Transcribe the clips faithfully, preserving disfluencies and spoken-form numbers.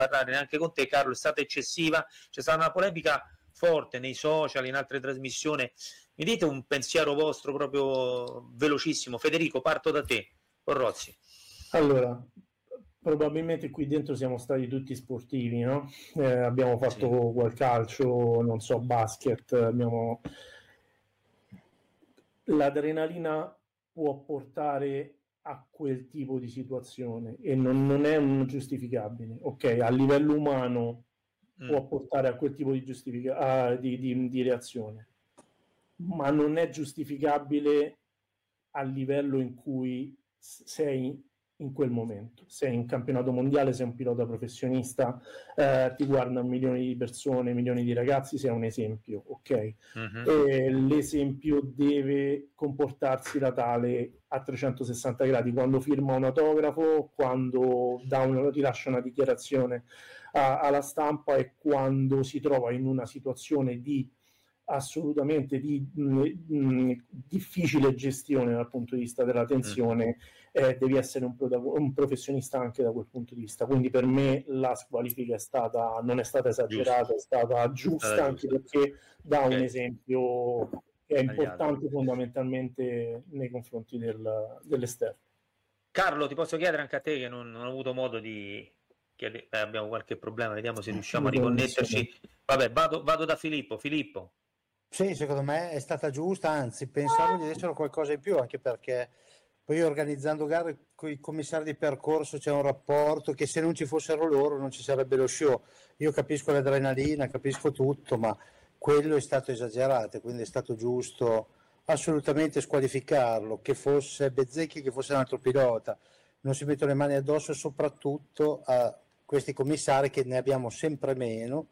parlare neanche con te, Carlo, è stata eccessiva, c'è stata una polemica forte nei social, in altre trasmissioni. Mi dite un pensiero vostro proprio velocissimo. Federico, parto da te, con Rozzi. Allora, probabilmente qui dentro siamo stati tutti sportivi, no? Eh, abbiamo fatto sì. qual calcio, non so, basket, abbiamo... L'adrenalina può portare a quel tipo di situazione e non, non è un giustificabile, ok? A livello umano mm. può portare a quel tipo di, giustifica- ah, di, di, di reazione, ma non è giustificabile a livello in cui sei in quel momento. Sei in campionato mondiale, sei un pilota professionista, eh, ti guardano milioni di persone, milioni di ragazzi, sei un esempio, ok? Uh-huh. E l'esempio deve comportarsi da tale a trecentosessanta gradi, quando firma un autografo, quando dà una, rilascia una dichiarazione a, alla stampa e quando si trova in una situazione di assolutamente di mh, mh, difficile gestione dal punto di vista della tensione, eh, devi essere un, pro- un professionista anche da quel punto di vista. Quindi per me la squalifica è stata, non è stata esagerata, giusta. È stata giusta, è anche giusta. Perché dà okay. un esempio che è importante fondamentalmente nei confronti del, dell'esterno. Carlo, ti posso chiedere anche a te, che non, non ho avuto modo di chiedere, eh, abbiamo qualche problema, vediamo se riusciamo a riconnetterci. Vabbè, vado, vado da Filippo. Filippo. Sì, secondo me è stata giusta, anzi pensavo di essere qualcosa in più, anche perché poi organizzando gare con i commissari di percorso c'è un rapporto che se non ci fossero loro non ci sarebbe lo show. Io capisco l'adrenalina, capisco tutto, ma quello è stato esagerato, quindi è stato giusto assolutamente squalificarlo, che fosse Bezzecchi, che fosse un altro pilota. Non si mettono le mani addosso soprattutto a questi commissari, che ne abbiamo sempre meno,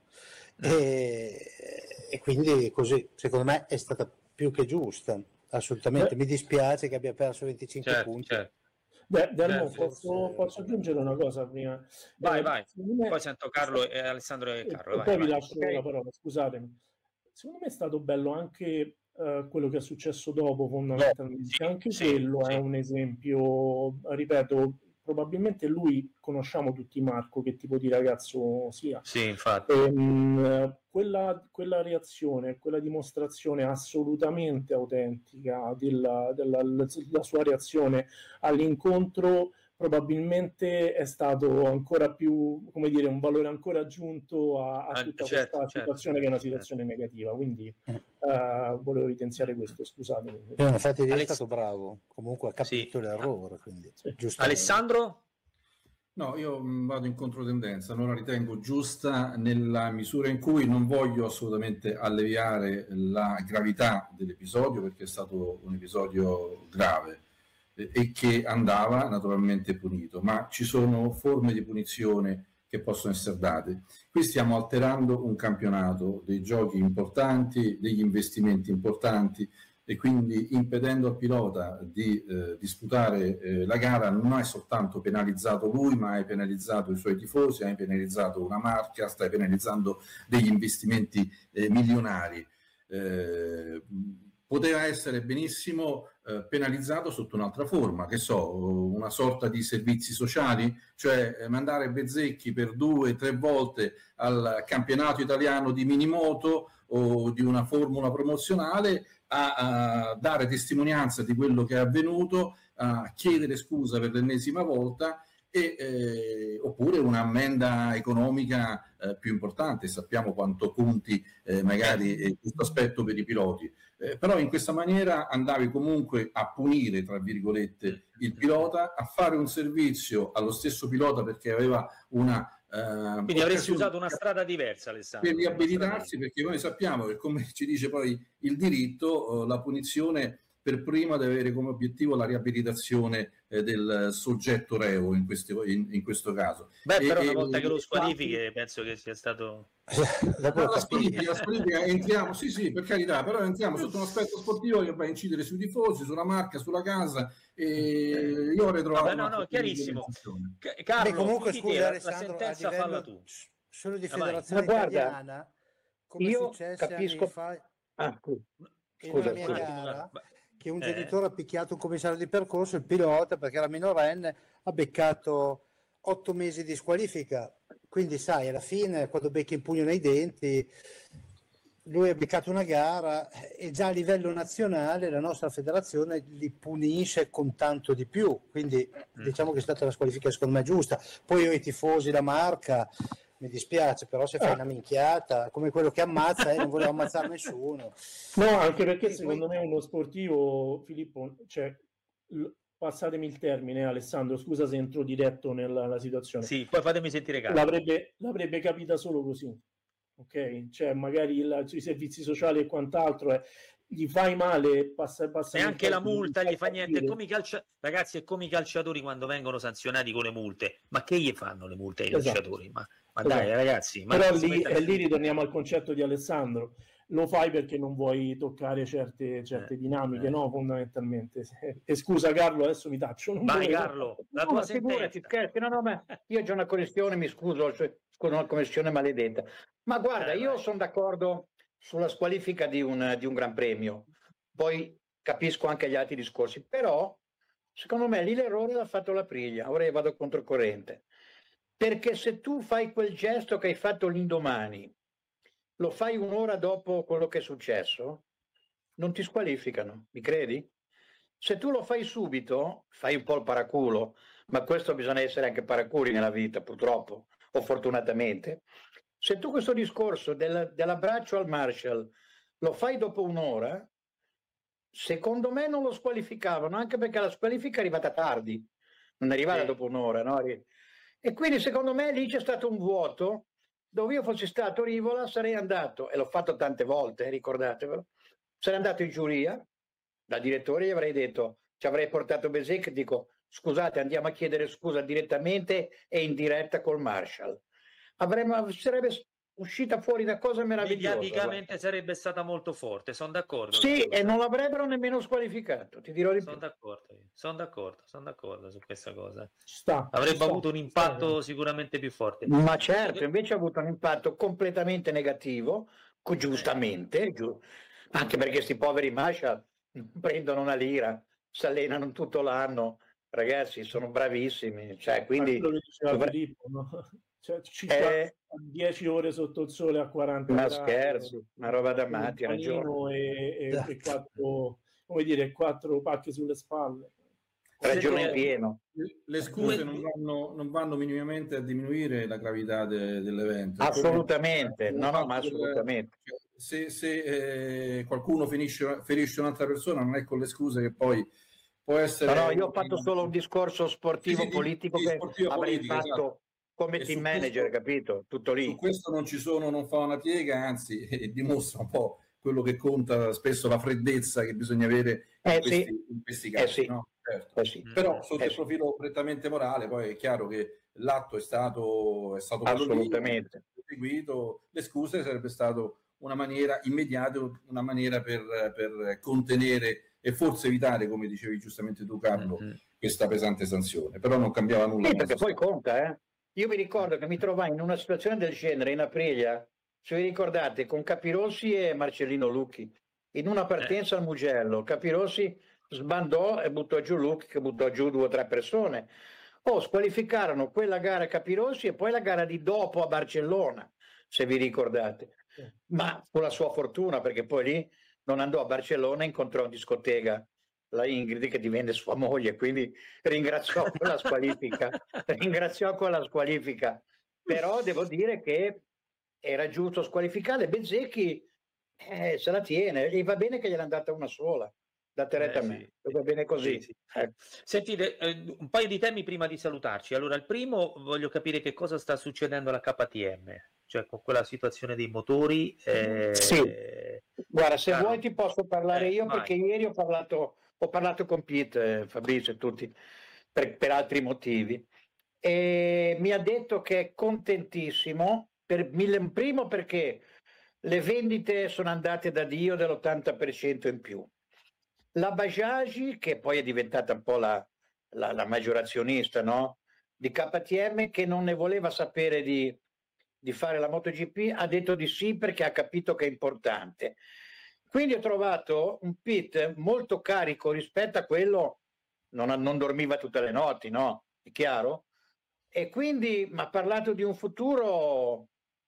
e, e quindi così secondo me è stata più che giusta, assolutamente. Mi dispiace che abbia perso venticinque certo, punti. Certo. Beh, Delmo, posso, posso aggiungere una cosa prima? Vai, eh, vai. Me, poi sento Carlo e Alessandro e Carlo. E vai, poi vai. vi lascio okay. la parola, scusatemi. Secondo me è stato bello anche uh, quello che è successo dopo, fondamentalmente. Sì, anche sì, quello sì. È un esempio, ripeto, probabilmente lui, conosciamo tutti Marco, che tipo di ragazzo sia. Sì, infatti. E, mh, quella, quella reazione, quella dimostrazione assolutamente autentica della, della, della sua reazione all'incontro probabilmente è stato ancora più, come dire, un valore ancora aggiunto a, a tutta certo, questa situazione, certo, che è una situazione certo. negativa. Quindi uh, volevo evidenziare questo, scusatemi. No, infatti lei è stato bravo, comunque ha capito sì. l'errore. Quindi, sì. Alessandro? No, io vado in controtendenza, non la ritengo giusta nella misura in cui non voglio assolutamente alleviare la gravità dell'episodio, perché è stato un episodio grave e che andava naturalmente punito, ma ci sono forme di punizione che possono essere date. Qui stiamo alterando un campionato, dei giochi importanti, degli investimenti importanti, e quindi impedendo al pilota di eh, disputare eh, la gara non hai soltanto penalizzato lui, ma hai penalizzato i suoi tifosi, hai penalizzato una marca, stai penalizzando degli investimenti eh, milionari. Eh, poteva essere benissimo eh, penalizzato sotto un'altra forma, che so, una sorta di servizi sociali, cioè eh, mandare Bezzecchi per due, tre volte al campionato italiano di minimoto o di una formula promozionale a, a dare testimonianza di quello che è avvenuto, a chiedere scusa per l'ennesima volta, e, eh, oppure un'ammenda economica eh, più importante. Sappiamo quanto conti eh, magari eh, questo aspetto per i piloti, eh, però in questa maniera andavi comunque a punire, tra virgolette, il pilota, a fare un servizio allo stesso pilota perché aveva una Uh, quindi avresti usato una strada diversa, Alessandro, per riabilitarsi, perché noi sappiamo che, come ci dice poi il diritto, uh, la punizione per prima deve avere come obiettivo la riabilitazione eh, del soggetto reo in, questi, in, in questo caso. Beh, e, però una volta e, che lo squalifichi e... penso che sia stato... la, la, squalifica, la squalifica entriamo, sì sì, per carità, però entriamo sotto un aspetto sportivo che va a incidere sui tifosi, sulla marca, sulla casa, e io avrei trovato... Vabbè, no, no, chiarissimo. Carlo, Beh, comunque scusa, la, Alessandro, la sentenza livello, falla tu. Solo di ah, federazione italiana, come io successe capisco... anni fa ah, in scusa, una mia scusa. gara, che un eh. genitore ha picchiato un commissario di percorso, il pilota, perché era minorenne, ha beccato otto mesi di squalifica, quindi sai, alla fine quando becchi in pugno nei denti, lui ha beccato una gara e già a livello nazionale la nostra federazione li punisce con tanto di più, quindi mm. diciamo che è stata la squalifica secondo me giusta. Poi io i tifosi, la Marca, mi dispiace, però se fai una minchiata come quello che ammazza, eh, non volevo ammazzare nessuno. No, anche perché secondo me uno sportivo, Filippo, cioè, passatemi il termine, Alessandro, scusa se entro diretto nella, nella situazione. Sì, poi fatemi sentire caso. L'avrebbe, l'avrebbe capita solo così, ok? Cioè magari il, sui servizi sociali e quant'altro, eh, gli fai male, passa, passa e anche la multa gli fa niente. È come i calcia... Ragazzi, è come i calciatori quando vengono sanzionati con le multe. Ma che gli fanno le multe ai esatto. calciatori? Ma, ma esatto. dai ragazzi. Ma però lì, e lì ritorniamo al concetto di Alessandro. Lo fai perché non vuoi toccare certe, certe eh, dinamiche, eh. no? Fondamentalmente. E scusa Carlo, adesso mi taccio. Non Vai Carlo, la no, tua figurati, scherzi, no, no, ma io ho una connessione, mi scuso, cioè, con una connessione maledetta. Ma guarda, eh, io sono d'accordo sulla squalifica di un, di un Gran Premio, poi capisco anche gli altri discorsi, però secondo me lì l'errore l'ha fatto l'Aprilia, ora io vado controcorrente, perché se tu fai quel gesto che hai fatto l'indomani, lo fai un'ora dopo quello che è successo, non ti squalificano, mi credi? Se tu lo fai subito, fai un po' il paraculo, ma questo bisogna essere anche paraculi nella vita, purtroppo, o fortunatamente. Se tu questo discorso del, dell'abbraccio al Marshall lo fai dopo un'ora, secondo me non lo squalificavano, anche perché la squalifica è arrivata tardi, non è arrivata sì. dopo un'ora, no? E quindi secondo me lì c'è stato un vuoto, dove io fossi stato Rivola sarei andato, e l'ho fatto tante volte, eh, ricordatevelo, sarei andato in giuria, da direttore gli avrei detto, ci avrei portato Bezzecchi, dico scusate andiamo a chiedere scusa direttamente e in diretta col Marshall. Avremmo, sarebbe uscita fuori una cosa meravigliosa. Mediaticamente guarda. Sarebbe stata molto forte, sono d'accordo. Sì, e non l'avrebbero nemmeno squalificato, ti dirò di sono più. D'accordo, sono d'accordo, sono d'accordo su questa cosa. Sta, Avrebbe sta, avuto un impatto sta. sicuramente più forte. Ma certo, invece ha avuto un impatto completamente negativo, giustamente, giu- anche perché questi poveri Marshall prendono una lira, si allenano tutto l'anno, ragazzi, sono bravissimi. Cioè, quindi... Dovre... Filippo, no? Cioè, eh, dieci ore sotto il sole a quaranta ma gradi, scherzi, una roba da matti al giorno e, e, e quattro, come dire, quattro pacche sulle spalle, ragione in pieno. Le scuse non vanno, non vanno minimamente a diminuire la gravità de, dell'evento, assolutamente, no no ma assolutamente del, se, se eh, qualcuno finisce, ferisce un'altra persona non è con le scuse che poi può essere no, no io ho fatto solo un discorso sportivo sì, politico di, che di avrei politico, fatto esatto. Come team manager, questo, capito? Tutto lì. Su questo non ci sono, non fa una piega, anzi eh, dimostra un po' quello che conta spesso, la freddezza che bisogna avere in, eh questi, sì. in questi casi. Eh sì. No? Certo. Eh sì. Però sotto eh il profilo sì. prettamente morale, poi è chiaro che l'atto è stato, è stato assolutamente eseguito, le scuse sarebbe stato una maniera immediata, una maniera per, per contenere e forse evitare, come dicevi giustamente tu Carlo, mm-hmm. questa pesante sanzione, però non cambiava nulla. Sì, perché poi conta, eh. Io mi ricordo che mi trovai in una situazione del genere in Aprilia, se vi ricordate, con Capirossi e Marcellino Lucchi, in una partenza eh. al Mugello. Capirossi sbandò e buttò giù Lucchi, che buttò giù due o tre persone. Oh, squalificarono quella gara a Capirossi e poi la gara di dopo a Barcellona, se vi ricordate. Eh. Ma fu la sua fortuna, perché poi lì non andò a Barcellona e incontrò in discoteca la Ingrid che divenne sua moglie, quindi ringraziò quella squalifica, ringraziò quella squalifica, però devo dire che era giusto squalificare. Bezzecchi eh, se la tiene e va bene che gliel'ha data una sola, date retta eh, a me, sì. Va bene così. Sì, sì. Eh. Sentite, eh, un paio di temi prima di salutarci. Allora, il primo, voglio capire che cosa sta succedendo alla K T M, cioè con quella situazione dei motori. Eh, sì. Guarda, se Carlo. vuoi ti posso parlare eh, io, vai. Perché ieri ho parlato Ho parlato con Pete, eh, Fabrizio e tutti, per, per altri motivi, e mi ha detto che è contentissimo, per mille, primo perché le vendite sono andate da Dio dell'ottanta per cento in più. La Bajaj, che poi è diventata un po' la, la, la maggiorazionista, no? Di K T M, che non ne voleva sapere di, di fare la MotoGP, ha detto di sì perché ha capito che è importante. Quindi ho trovato un Pete molto carico rispetto a quello, non, non dormiva tutte le notti, no? È chiaro? e quindi mi ha parlato di un futuro